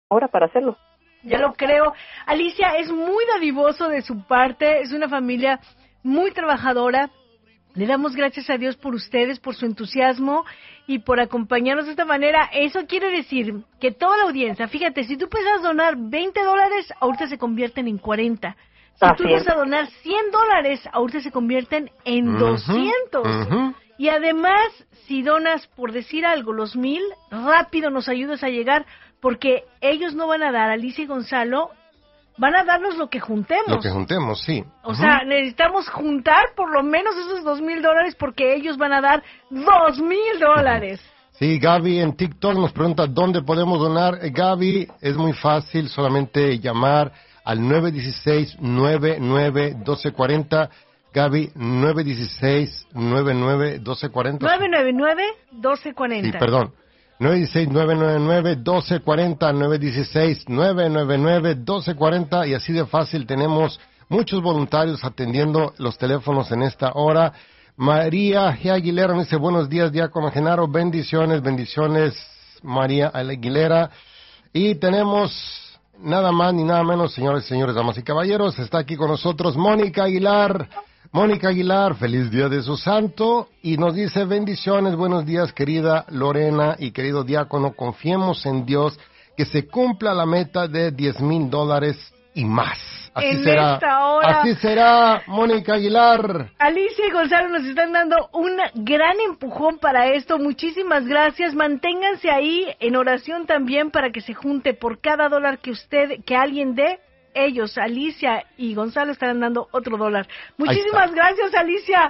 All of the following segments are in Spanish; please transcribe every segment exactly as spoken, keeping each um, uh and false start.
hora para hacerlo. Ya lo creo. Alicia, es muy dadivoso de su parte, es una familia muy trabajadora. Le damos gracias a Dios por ustedes, por su entusiasmo y por acompañarnos de esta manera. Eso quiere decir que toda la audiencia, fíjate, si tú piensas donar veinte dólares, ahorita se convierten en cuarenta. Si Así tú es. vas a donar cien dólares, ahorita se convierten en Ujú, doscientos. ujú. Y además, si donas, por decir algo, los mil, rápido nos ayudas a llegar, porque ellos no van a dar, Alicia y Gonzalo, van a darnos lo que juntemos. Lo que juntemos, sí. O Ujú. sea, necesitamos juntar por lo menos esos dos mil dólares porque ellos van a dar dos mil dólares. Sí, Gaby en TikTok nos pregunta dónde podemos donar. Eh, Gaby, es muy fácil, solamente llamar al nueve uno seis, nueve nueve, uno dos cuatro cero. Gaby, nueve uno seis, nueve nueve, uno dos cuatro cero. nueve nueve nueve, doce cuarenta. Sí, perdón. nueve uno seis, nueve nueve nueve, uno dos cuatro cero, nueve uno seis, nueve nueve nueve, uno dos cuatro cero, y así de fácil tenemos muchos voluntarios atendiendo los teléfonos en esta hora. María G. Aguilera me dice, buenos días, Diácono Genaro, bendiciones, bendiciones, María Aguilera. Y tenemos nada más ni nada menos, señores y señores, damas y caballeros, está aquí con nosotros Mónica Aguilar. Mónica Aguilar, feliz día de su santo, y nos dice bendiciones, buenos días querida Lorena y querido diácono, confiemos en Dios que se cumpla la meta de diez mil dólares y más. Así En será, esta hora. así será, Mónica Aguilar. Alicia y Gonzalo nos están dando un gran empujón para esto. Muchísimas gracias. Manténganse ahí en oración también para que se junte por cada dólar que usted, que alguien dé. Ellos, Alicia y Gonzalo, estarán dando otro dólar. Muchísimas gracias, Alicia.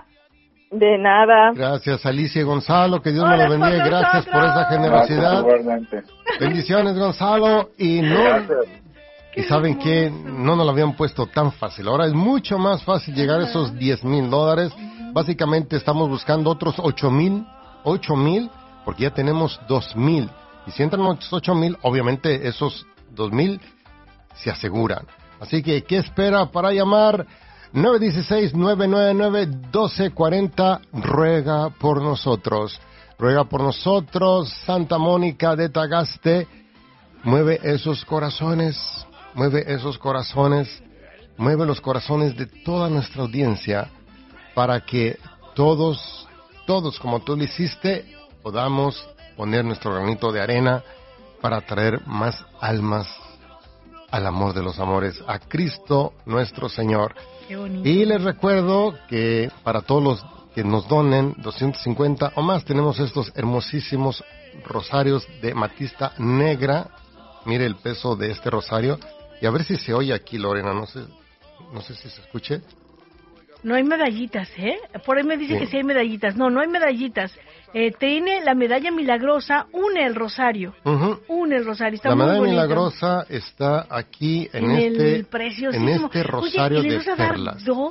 De nada. Gracias, Alicia y Gonzalo, que Dios me Ora lo bendiga, por gracias por nosotros. esa generosidad. Igualmente. Bendiciones, Gonzalo, y no... Gracias. Y saben que no nos lo habían puesto tan fácil. Ahora es mucho más fácil llegar a esos diez mil dólares. Básicamente estamos buscando otros ocho mil, ocho mil, porque ya tenemos dos mil. Y si entran los ocho mil, obviamente esos dos mil se aseguran. Así que, ¿qué espera para llamar? nueve uno seis, nueve nueve nueve, uno dos cuatro cero. Ruega por nosotros. Ruega por nosotros, Santa Mónica de Tagaste. Mueve esos corazones. Mueve esos corazones, mueve los corazones de toda nuestra audiencia para que todos, todos como tú lo hiciste, podamos poner nuestro granito de arena para traer más almas al amor de los amores, a Cristo nuestro Señor. Qué bonito. Y les recuerdo que para todos los que nos donen doscientos cincuenta o más, tenemos estos hermosísimos rosarios de matista negra. Mire el peso de este rosario. Y a ver si se oye aquí, Lorena, no sé, no sé si se escuche. No hay medallitas, ¿eh? Por ahí me dice Sí. que sí hay medallitas. No, no hay medallitas. Eh, tiene la medalla milagrosa, une el rosario. Ujú. Une el rosario, está La muy medalla bonito. milagrosa está aquí en, En este, el preciosísimo. en este rosario Oye, ¿y de les vas a dar perlas. dos?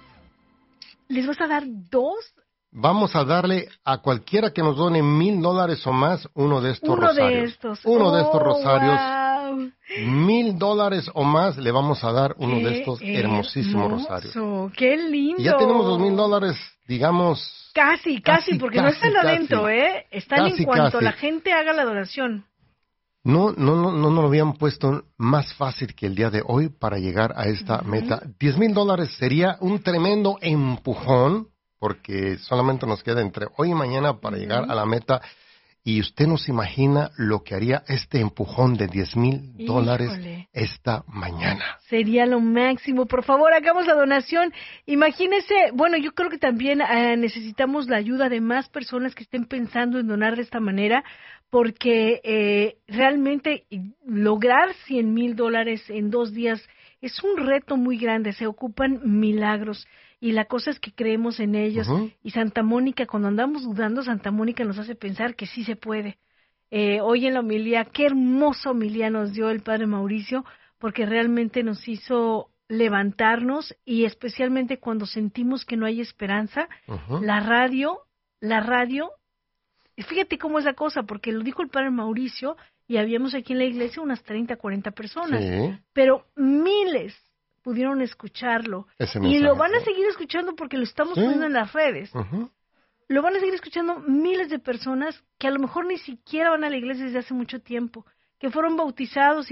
¿Les vas a dar dos? Vamos a darle a cualquiera que nos done mil dólares o más uno de estos Uno rosarios. de estos. Uno de estos Oh, rosarios. wow. Mil dólares o más le vamos a dar uno Qué de estos hermosísimos hermoso, rosarios. ¡Qué lindo! Y ya tenemos dos mil dólares, digamos. Casi, casi, Casi, porque no casi, están casi. adentro, ¿eh? Están Casi, en cuanto casi. la gente haga la donación. No, no, no, no nos lo habían puesto más fácil que el día de hoy para llegar a esta Ujú. meta. Diez mil dólares sería un tremendo empujón, porque solamente nos queda entre hoy y mañana para Ujú. llegar a la meta. Y usted no se imagina lo que haría este empujón de diez mil dólares Híjole. esta mañana. Sería lo máximo. Por favor, hagamos la donación. Imagínese, bueno, yo creo que también eh, necesitamos la ayuda de más personas que estén pensando en donar de esta manera, porque eh, realmente lograr cien mil dólares en dos días es un reto muy grande. Se ocupan milagros. Y la cosa es que creemos en ellos. Ujú. Y Santa Mónica, cuando andamos dudando, Santa Mónica nos hace pensar que sí se puede. Eh, hoy en la homilía, qué hermosa homilía nos dio el Padre Mauricio, porque realmente nos hizo levantarnos, y especialmente cuando sentimos que no hay esperanza, Ujú. la radio, la radio, fíjate cómo es la cosa, porque lo dijo el Padre Mauricio, y habíamos aquí en la iglesia unas treinta, cuarenta personas, Sí, pero miles pudieron escucharlo, ese y mensaje, lo van a sí. seguir escuchando porque lo estamos Sí. poniendo en las redes. Ujú. Lo van a seguir escuchando miles de personas que a lo mejor ni siquiera van a la iglesia desde hace mucho tiempo, que fueron bautizados